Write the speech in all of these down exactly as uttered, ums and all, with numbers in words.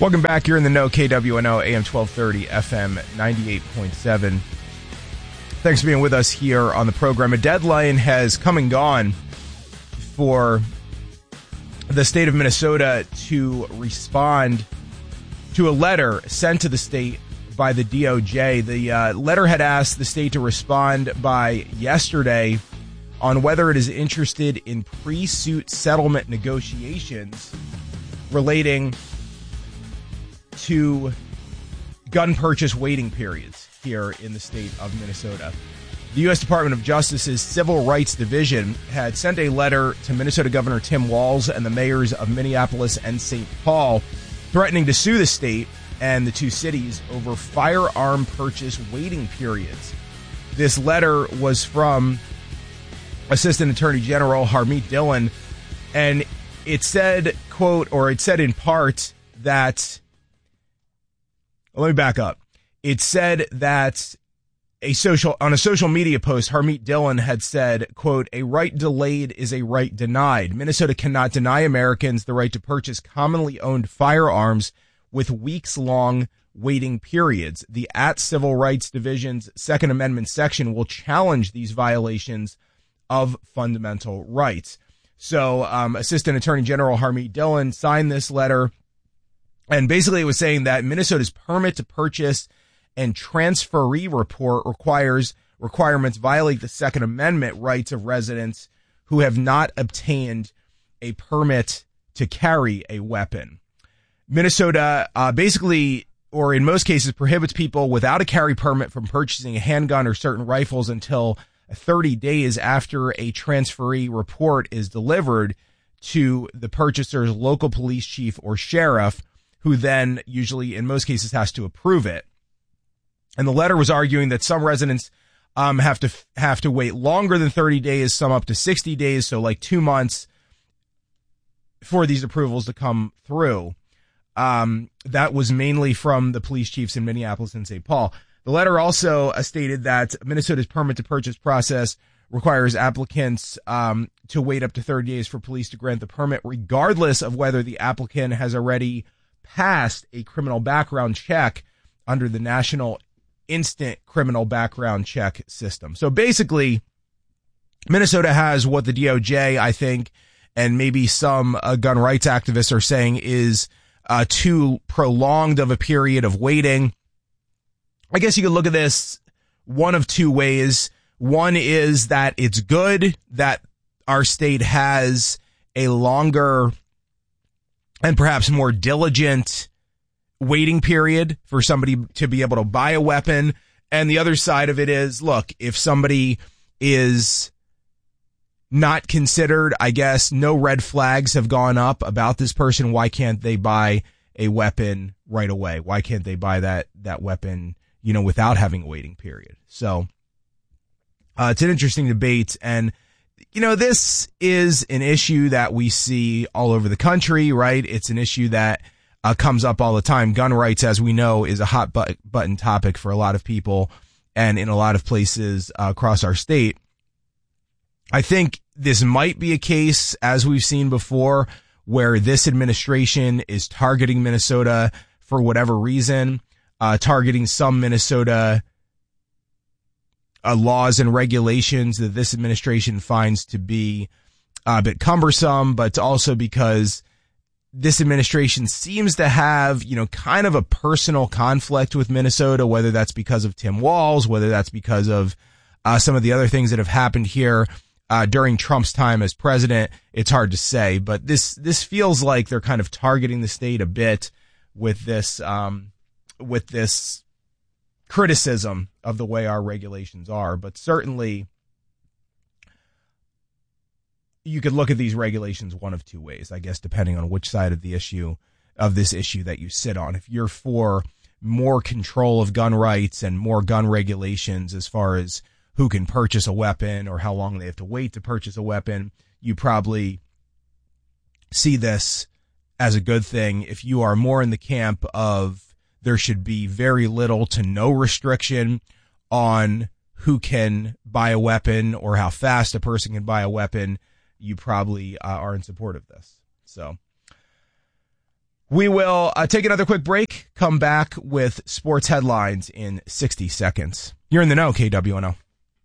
Welcome back. You're in the know, K W N O, A M twelve thirty, F M ninety-eight point seven. Thanks for being with us here on the program. A deadline has come and gone for the state of Minnesota to respond to a letter sent to the state by the D O J. The uh, letter had asked the state to respond by yesterday on whether it is interested in pre-suit settlement negotiations relating to gun purchase waiting periods here in the state of Minnesota. The U S Department of Justice's Civil Rights Division had sent a letter to Minnesota Governor Tim Walz and the mayors of Minneapolis and Saint Paul threatening to sue the state and the two cities over firearm purchase waiting periods. This letter was from Assistant Attorney General Harmeet Dillon, and it said, quote, or it said in part that, let me back up. It said that a social on a social media post, Harmeet Dillon had said, quote, "A right delayed is a right denied. Minnesota cannot deny Americans the right to purchase commonly owned firearms with weeks-long waiting periods. The at Civil Rights Division's Second Amendment section will challenge these violations of fundamental rights." So um, Assistant Attorney General Harmeet Dillon signed this letter. And basically it was saying that Minnesota's permit to purchase and transferee report requires requirements violate the Second Amendment rights of residents who have not obtained a permit to carry a weapon. Minnesota uh, basically, or in most cases, prohibits people without a carry permit from purchasing a handgun or certain rifles until thirty days after a transferee report is delivered to the purchaser's local police chief or sheriff, who then usually, in most cases, has to approve it. And the letter was arguing that some residents um, have to have to wait longer than thirty days, some up to sixty days, so like two months for these approvals to come through. Um, that was mainly from the police chiefs in Minneapolis and Saint Paul. The letter also uh, stated that Minnesota's permit to purchase process requires applicants um, to wait up to thirty days for police to grant the permit, regardless of whether the applicant has already passed a criminal background check under the National Instant Criminal Background Check system. So basically, Minnesota has what the D O J, I think, and maybe some uh, gun rights activists are saying is uh, too prolonged of a period of waiting. I guess you could look at this one of two ways. One is that it's good that our state has a longer and perhaps more diligent waiting period for somebody to be able to buy a weapon. And the other side of it is, look, if somebody is not considered, I guess no red flags have gone up about this person, why can't they buy a weapon right away? Why can't they buy that, that weapon, you know, without having a waiting period? So uh, it's an interesting debate. And, you know, this is an issue that we see all over the country, right? It's an issue that uh, comes up all the time. Gun rights, as we know, is a hot but- button topic for a lot of people and in a lot of places uh, across our state. I think this might be a case, as we've seen before, where this administration is targeting Minnesota for whatever reason, uh, targeting some Minnesota uh, laws and regulations that this administration finds to be a bit cumbersome, but also because this administration seems to have, you know, kind of a personal conflict with Minnesota, whether that's because of Tim Walz, whether that's because of uh, some of the other things that have happened here uh, during Trump's time as president. It's hard to say, but this this feels like they're kind of targeting the state a bit with this um, with this criticism of the way our regulations are. But certainly, you could look at these regulations one of two ways, I guess, depending on which side of the issue of this issue that you sit on. If you're for more control of gun rights and more gun regulations as far as who can purchase a weapon or how long they have to wait to purchase a weapon, you probably see this as a good thing. If you are more in the camp of there should be very little to no restriction on who can buy a weapon or how fast a person can buy a weapon, you probably uh, are in support of this. So We will uh, take another quick break, come back with sports headlines in sixty seconds. You're in the know, K W N O.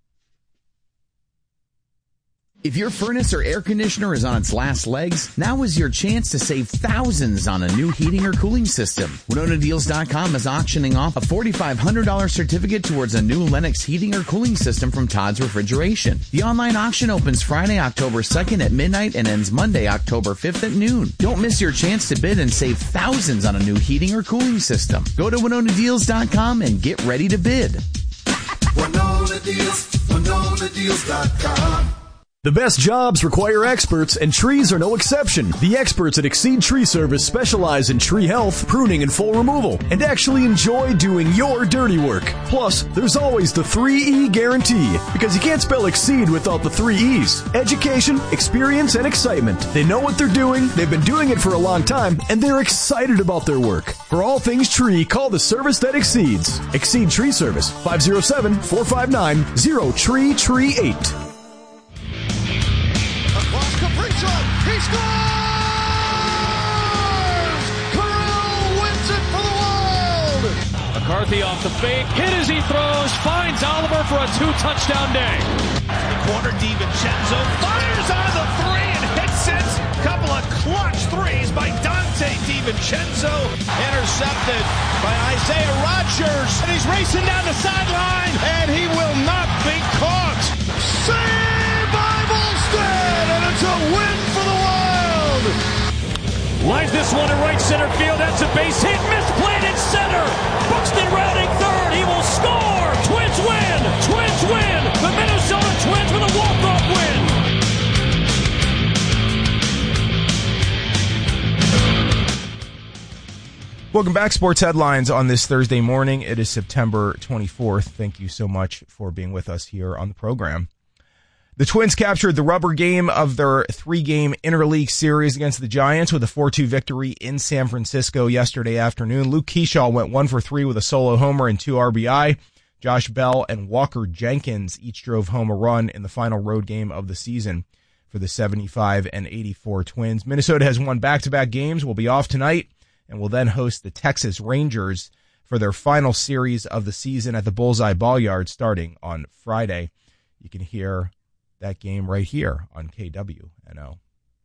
If your furnace or air conditioner is on its last legs, now is your chance to save thousands on a new heating or cooling system. Winona Deals dot com is auctioning off a four thousand five hundred dollars certificate towards a new Lennox heating or cooling system from Todd's Refrigeration. The online auction opens Friday, October second at midnight and ends Monday, October fifth at noon. Don't miss your chance to bid and save thousands on a new heating or cooling system. Go to Winona Deals dot com and get ready to bid. Winona Deals, Winona Deals dot com. The best jobs require experts, and trees are no exception. The experts at Exceed Tree Service specialize in tree health, pruning, and full removal, and actually enjoy doing your dirty work. Plus, there's always the three E guarantee, because you can't spell Exceed without the three E's. Education, experience, and excitement. They know what they're doing, they've been doing it for a long time, and they're excited about their work. For all things tree, call the service that exceeds. Exceed Tree Service, five oh seven, four five nine, zero tree tree eight. He scores! Corral wins it for the Wild! McCarthy off the fake, hit as he throws, finds Oliver for a two-touchdown day. The corner, DiVincenzo fires on the three and hits it. Couple of clutch threes by Dante DiVincenzo. Intercepted by Isaiah Rodgers. And he's racing down the sideline, and he will not be caught. Saved by Volstead, and it's a win for the Wild. Lines this one in right center field. That's a base hit. Misplayed in center. Buxton rounding third. He will score. Twins win. Twins win. The Minnesota Twins with a walk-off win. Welcome back. Sports headlines on this Thursday morning. It is September twenty-fourth. Thank you so much for being with us here on the program. The Twins captured the rubber game of their three-game interleague series against the Giants with a four two victory in San Francisco yesterday afternoon. Luke Keyshaw went one for three with a solo homer and two R B I. Josh Bell and Walker Jenkins each drove home a run in the final road game of the season for the seventy-five and eighty-four Twins. Minnesota has won back-to-back games, will be off tonight, and will then host the Texas Rangers for their final series of the season at the Bullseye Ball-Yard starting on Friday. You can hear that game right here on K W N O.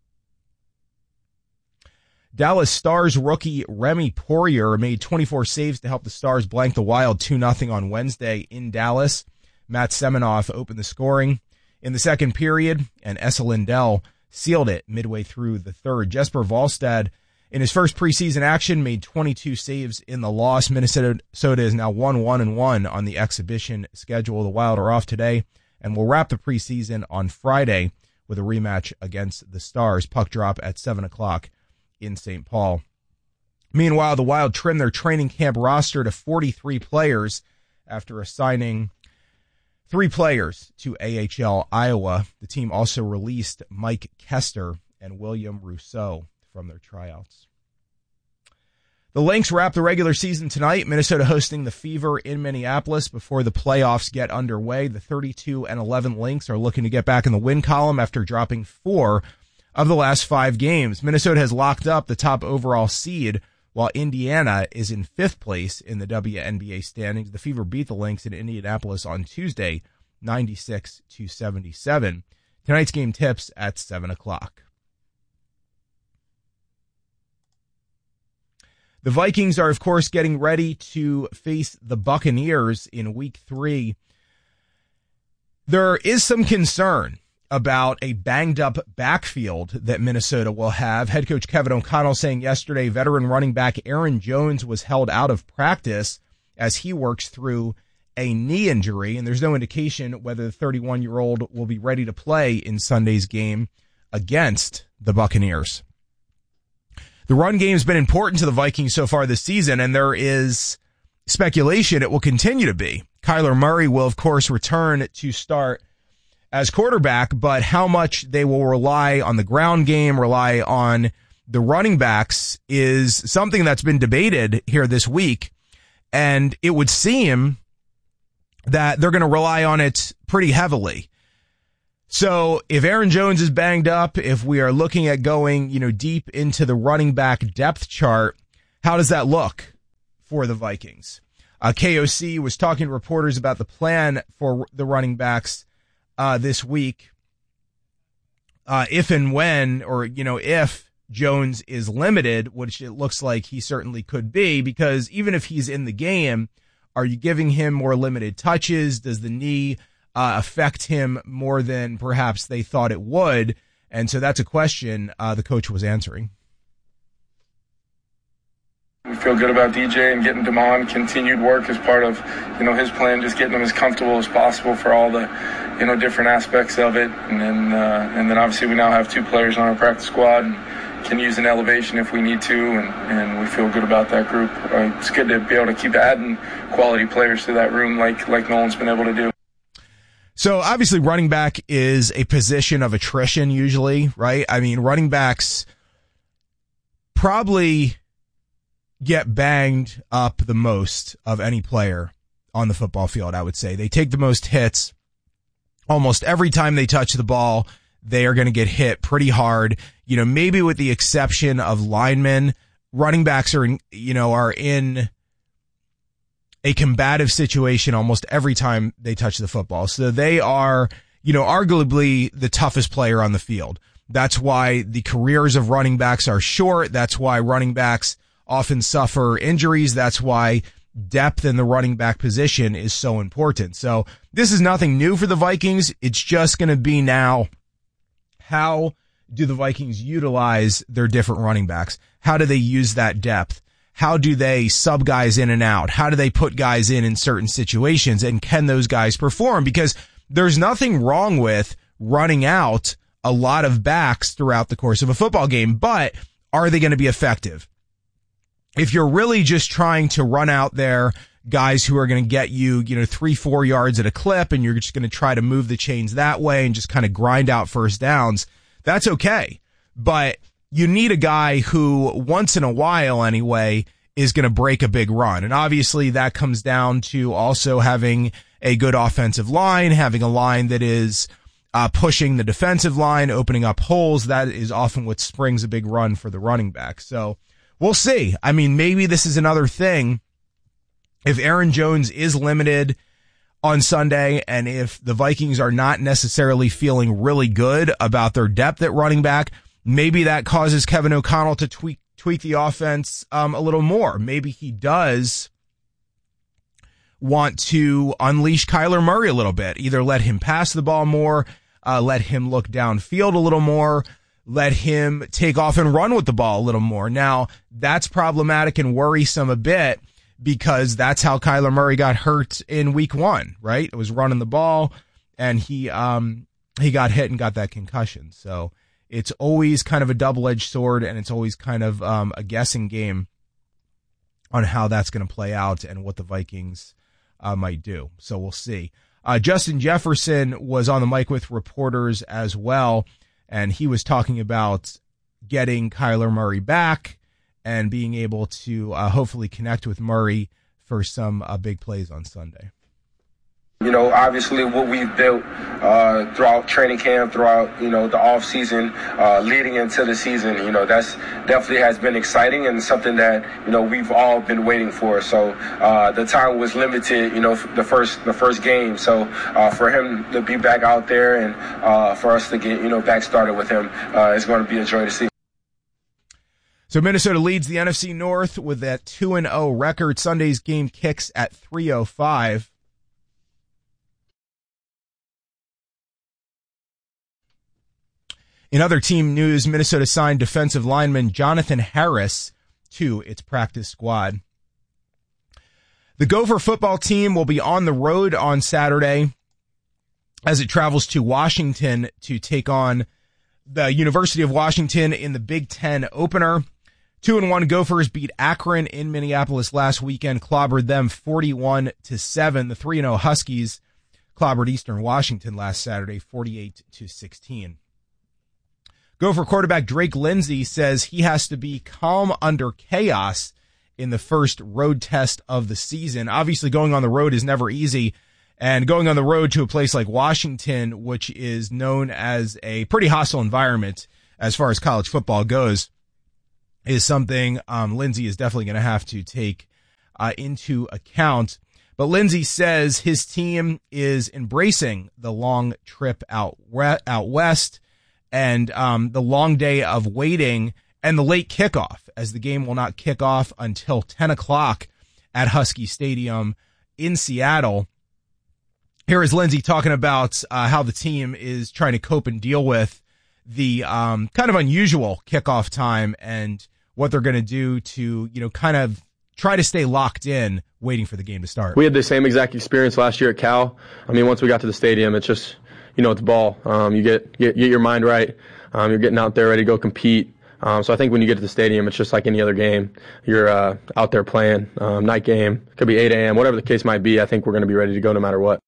Dallas Stars rookie Remy Poirier made twenty-four saves to help the Stars blank the Wild two nothing on Wednesday in Dallas. Matt Seminoff opened the scoring in the second period, and Esa Lindell sealed it midway through the third. Jesper Volstad, in his first preseason action, made twenty-two saves in the loss. Minnesota is now one one and one on the exhibition schedule. The Wild are off today and will wrap the preseason on Friday with a rematch against the Stars. Puck drop at seven o'clock in Saint Paul. Meanwhile, the Wild trimmed their training camp roster to forty-three players after assigning three players to A H L Iowa. The team also released Mike Kester and William Rousseau from their tryouts. The Lynx wrap the regular season tonight. Minnesota hosting the Fever in Minneapolis before the playoffs get underway. The thirty-two and eleven Lynx are looking to get back in the win column after dropping four of the last five games. Minnesota has locked up the top overall seed, while Indiana is in fifth place in the W N B A standings. The Fever beat the Lynx in Indianapolis on Tuesday, ninety-six to seventy-seven. Tonight's game tips at seven o'clock. The Vikings are, of course, getting ready to face the Buccaneers in week three. There is some concern about a banged-up backfield that Minnesota will have. Head coach Kevin O'Connell saying yesterday veteran running back Aaron Jones was held out of practice as he works through a knee injury, and there's no indication whether the thirty-one-year-old will be ready to play in Sunday's game against the Buccaneers. The run game has been important to the Vikings so far this season, and there is speculation it will continue to be. Kyler Murray will, of course, return to start as quarterback, but how much they will rely on the ground game, rely on the running backs, is something that's been debated here this week, and it would seem that they're going to rely on it pretty heavily. So if Aaron Jones is banged up, if we are looking at going, you know, deep into the running back depth chart, how does that look for the Vikings? Uh, K O C was talking to reporters about the plan for the running backs uh, this week. Uh, if and when, or, you know, if Jones is limited, which it looks like he certainly could be, because even if he's in the game, are you giving him more limited touches? Does the knee uh, affect him more than perhaps they thought it would? And so that's a question uh, the coach was answering. We feel good about D J and getting him on. Continued work as part of, you know, his plan, just getting him as comfortable as possible for all the, you know, different aspects of it. And then, uh, and then obviously we now have two players on our practice squad and can use an elevation if we need to, and, and we feel good about that group. Uh, it's good to be able to keep adding quality players to that room like like Nolan's been able to do. So obviously running back is a position of attrition usually, right? I mean, running backs probably get banged up the most of any player on the football field, I would say. They take the most hits. Almost every time they touch the ball, they are going to get hit pretty hard. You know, maybe with the exception of linemen, running backs are, in, you know, are in a combative situation almost every time they touch the football. So they are, you know, arguably the toughest player on the field. That's why the careers of running backs are short. That's why running backs often suffer injuries. That's why depth in the running back position is so important. So this is nothing new for the Vikings. It's just going to be now, how do the Vikings utilize their different running backs? How do they use that depth? How do they sub guys in and out? How do they put guys in in certain situations? And can those guys perform? Because there's nothing wrong with running out a lot of backs throughout the course of a football game, but are they going to be effective? If you're really just trying to run out there guys who are going to get you, you know, three, four yards at a clip, and you're just going to try to move the chains that way and just kind of grind out first downs, that's okay. But you need a guy who, once in a while anyway, is going to break a big run. And obviously that comes down to also having a good offensive line, having a line that is uh, pushing the defensive line, opening up holes. That is often what springs a big run for the running back. So we'll see. I mean, maybe this is another thing. If Aaron Jones is limited on Sunday, and if the Vikings are not necessarily feeling really good about their depth at running back, maybe that causes Kevin O'Connell to tweak tweak the offense um, a little more. Maybe he does want to unleash Kyler Murray a little bit. Either let him pass the ball more, uh, let him look downfield a little more, let him take off and run with the ball a little more. Now, that's problematic and worrisome a bit, because that's how Kyler Murray got hurt in week one, right? It was running the ball, and he um he got hit and got that concussion. So it's always kind of a double-edged sword, and it's always kind of um a guessing game on how that's going to play out and what the Vikings uh, might do. So we'll see. Uh, Justin Jefferson was on the mic with reporters as well, and he was talking about getting Kyler Murray back and being able to uh, hopefully connect with Murray for some uh, big plays on Sunday. You know, obviously what we've built uh, throughout training camp, throughout, you know, the off season, uh, leading into the season, you know, that's definitely has been exciting and something that, you know, we've all been waiting for. So uh, the time was limited, you know, the first the first game. So uh, for him to be back out there and uh, for us to get, you know, back started with him uh, is going to be a joy to see. So Minnesota leads the N F C North with that two and oh record. Sunday's game kicks at three oh five. In other team news, Minnesota signed defensive lineman Jonathan Harris to its practice squad. The Gopher football team will be on the road on Saturday as it travels to Washington to take on the University of Washington in the Big Ten opener. Two and one Gophers beat Akron in Minneapolis last weekend, clobbered them forty-one to seven. The three and oh Huskies clobbered Eastern Washington last Saturday, forty-eight to sixteen. Gopher quarterback Drake Lindsey says he has to be calm under chaos in the first road test of the season. Obviously, going on the road is never easy, And going on the road to a place like Washington, which is known as a pretty hostile environment as far as college football goes, is something um, Lindsey is definitely going to have to take uh, into account. But Lindsey says his team is embracing the long trip out re- out west and um, the long day of waiting and the late kickoff, as the game will not kick off until ten o'clock at Husky Stadium in Seattle. Here is Lindsey talking about uh, how the team is trying to cope and deal with the um, kind of unusual kickoff time and what they're going to do to, you know, kind of try to stay locked in waiting for the game to start. We had the same exact experience last year at Cal. I mean, once we got to the stadium, it's just, you know, it's ball. Um, you get, get get your mind right. Um, you're getting out there ready to go compete. Um, so I think when you get to the stadium, it's just like any other game. You're uh, out there playing, um, night game. It could be eight a.m., whatever the case might be. I think we're going to be ready to go no matter what.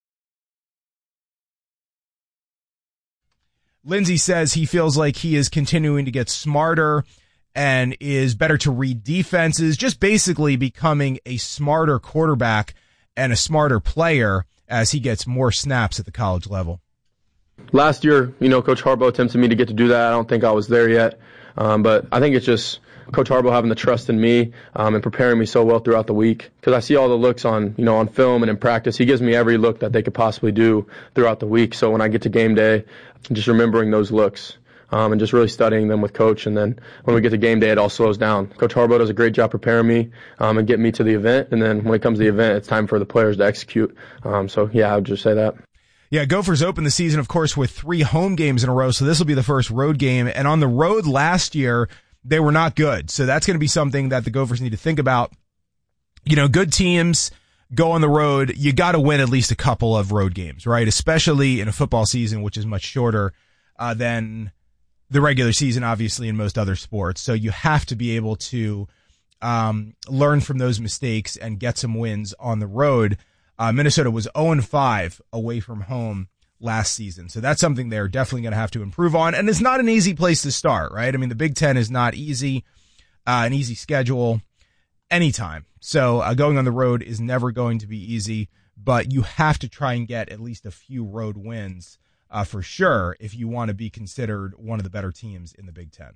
Lindsey says he feels like he is continuing to get smarter and is better to read defenses, just basically becoming a smarter quarterback and a smarter player as he gets more snaps at the college level. Last year, you know, Coach Harbaugh attempted me to get to do that. I don't think I was there yet. Um, but I think it's just Coach Harbaugh having the trust in me um, and preparing me so well throughout the week. Because I see all the looks on, you know, on film and in practice. He gives me every look that they could possibly do throughout the week. So when I get to game day, just remembering those looks um, and just really studying them with Coach. And then when we get to game day, it all slows down. Coach Harbaugh does a great job preparing me um, and getting me to the event. And then when it comes to the event, it's time for the players to execute. Um, so, yeah, I would just say that. Yeah, Gophers opened the season, of course, with three home games in a row, so this will be the first road game. And on the road last year, they were not good. So that's going to be something that the Gophers need to think about. You know, good teams go on the road. You got to win at least a couple of road games, right? Especially in a football season, which is much shorter uh, than the regular season, obviously, in most other sports. So you have to be able to um, learn from those mistakes and get some wins on the road. Uh, Minnesota was oh and five away from home last season. So that's something they're definitely going to have to improve on. And it's not an easy place to start, right? I mean, the Big Ten is not easy, uh, an easy schedule anytime. So uh, going on the road is never going to be easy, but you have to try and get at least a few road wins uh, for sure if you want to be considered one of the better teams in the Big Ten.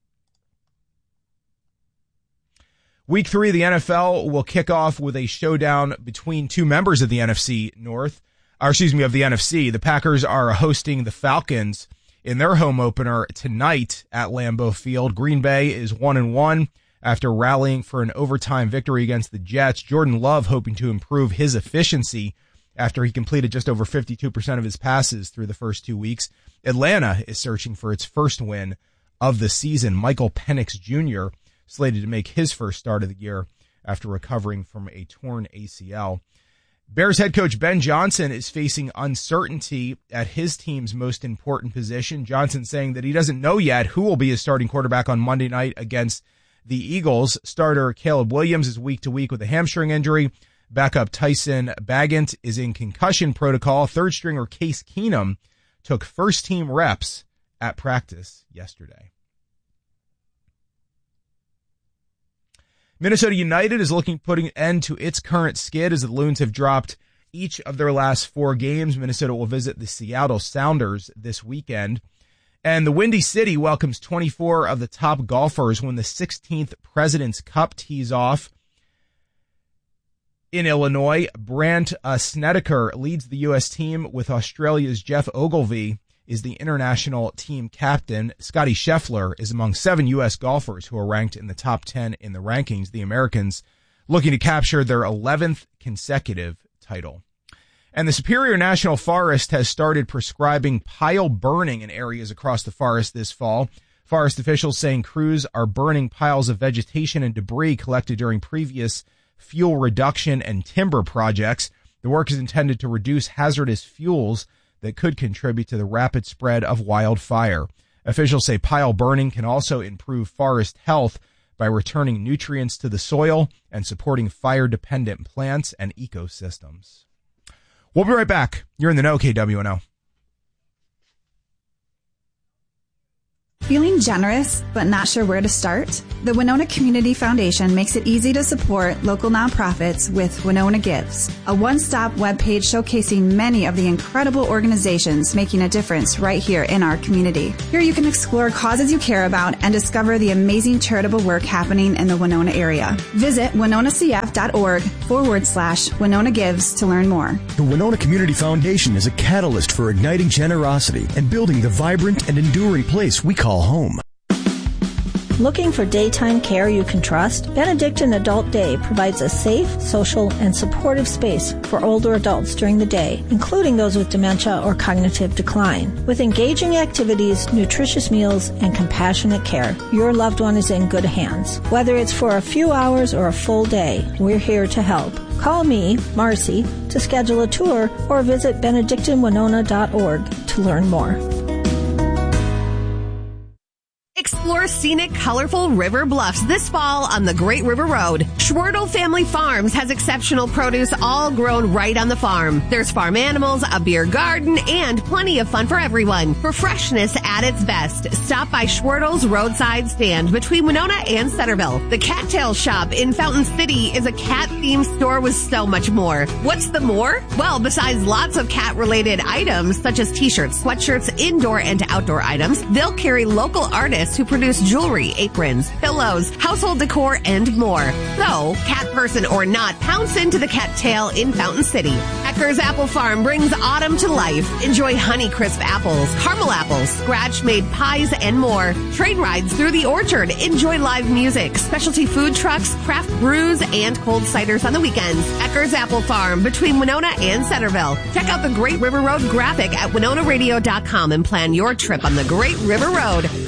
Week three of the N F L will kick off with a showdown between two members of the N F C North, or excuse me, of the N F C. The Packers are hosting the Falcons in their home opener tonight at Lambeau Field. Green Bay is one and one after rallying for an overtime victory against the Jets. Jordan Love hoping to improve his efficiency after he completed just over fifty-two percent of his passes through the first two weeks. Atlanta is searching for its first win of the season. Michael Penix Junior slated to make his first start of the year after recovering from a torn A C L. Bears head coach Ben Johnson is facing uncertainty at his team's most important position. Johnson saying that he doesn't know yet who will be his starting quarterback on Monday night against the Eagles. Starter Caleb Williams is week to week with a hamstring injury. Backup Tyson Bagent is in concussion protocol. Third stringer Case Keenum took first team reps at practice yesterday. Minnesota United is looking putting an end to its current skid as the Loons have dropped each of their last four games. Minnesota will visit the Seattle Sounders this weekend. And the Windy City welcomes twenty-four of the top golfers when the sixteenth President's Cup tees off in Illinois. Brandt uh, Snedeker leads the U S team, with Australia's Jeff Ogilvy is the international team captain. Scotty Scheffler is among seven U S golfers who are ranked in the top ten in the rankings. The Americans looking to capture their eleventh consecutive title. And the Superior National Forest has started prescribing pile burning in areas across the forest this fall. Forest officials saying crews are burning piles of vegetation and debris collected during previous fuel reduction and timber projects. The work is intended to reduce hazardous fuels that could contribute to the rapid spread of wildfire. Officials say pile burning can also improve forest health by returning nutrients to the soil and supporting fire-dependent plants and ecosystems. We'll be right back. You're in the know, K W N O. Feeling generous but not sure where to start? The Winona Community Foundation makes it easy to support local nonprofits with Winona Gives, a one-stop webpage showcasing many of the incredible organizations making a difference right here in our community. Here you can explore causes you care about and discover the amazing charitable work happening in the Winona area. Visit winonacf.org forward slash Winona Gives to learn more. The Winona Community Foundation is a catalyst for igniting generosity and building the vibrant and enduring place we call home. Looking for daytime care you can trust? Benedictine Adult Day provides a safe, social, and supportive space for older adults during the day, including those with dementia or cognitive decline. With engaging activities, nutritious meals, and compassionate care, your loved one is in good hands. Whether it's for a few hours or a full day, we're here to help. Call me, Marcy, to schedule a tour or visit benedictine winona dot org to learn more. Explore scenic, colorful river bluffs this fall on the Great River Road. Schwertle Family Farms has exceptional produce all grown right on the farm. There's farm animals, a beer garden, and plenty of fun for everyone. For freshness at its best, stop by Schwertle's roadside stand between Winona and Centerville. The Cattail Shop in Fountain City is a cat-themed store with so much more. What's the more? Well, besides lots of cat-related items, such as t-shirts, sweatshirts, indoor and outdoor items, they'll carry local artists who produce jewelry, aprons, pillows, household decor, and more. So, cat person or not, pounce into the Cattail in Fountain City. Ecker's Apple Farm brings autumn to life. Enjoy Honeycrisp apples, caramel apples, scratch-made pies, and more. Train rides through the orchard. Enjoy live music, specialty food trucks, craft brews, and cold ciders on the weekends. Ecker's Apple Farm between Winona and Centerville. Check out the Great River Road graphic at winona radio dot com and plan your trip on the Great River Road.